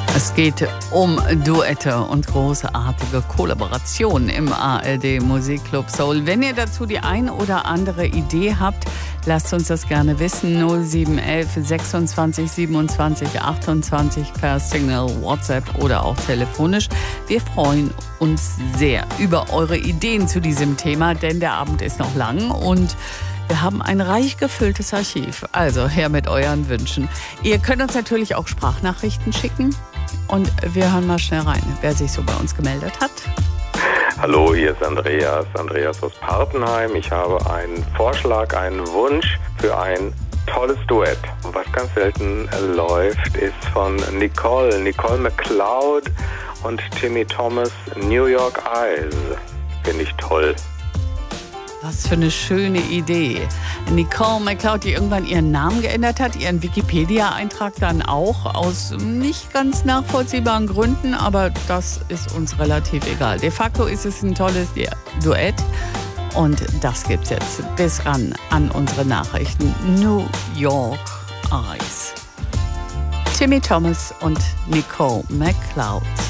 Es geht um Duette und großartige Kollaborationen im ARD Musikclub Soul. Wenn ihr dazu die ein oder andere Idee habt, lasst uns das gerne wissen. 0711 26 27 28 per Signal, WhatsApp oder auch telefonisch. Wir freuen uns sehr über eure Ideen zu diesem Thema, denn der Abend ist noch lang und wir haben ein reich gefülltes Archiv. Also her mit euren Wünschen. Ihr könnt uns natürlich auch Sprachnachrichten schicken. Und wir hören mal schnell rein, wer sich so bei uns gemeldet hat. Hallo, hier ist Andreas aus Partenheim. Ich habe einen Vorschlag, einen Wunsch für ein tolles Duett. Was ganz selten läuft, ist von Nicole McLeod und Timmy Thomas, New York Eyes. Finde ich toll. Was für eine schöne Idee. Nicole McLeod, die irgendwann ihren Namen geändert hat, ihren Wikipedia-Eintrag dann auch, aus nicht ganz nachvollziehbaren Gründen, aber das ist uns relativ egal. De facto ist es ein tolles Duett und das gibt's jetzt bis ran an unsere Nachrichten. New York Eyes. Timmy Thomas und Nicole McLeod.